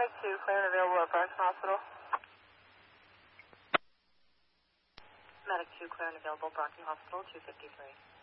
Medic 2, clear and available at Barton Hospital. Medic 2, clear and available, Brockton Hospital, 253.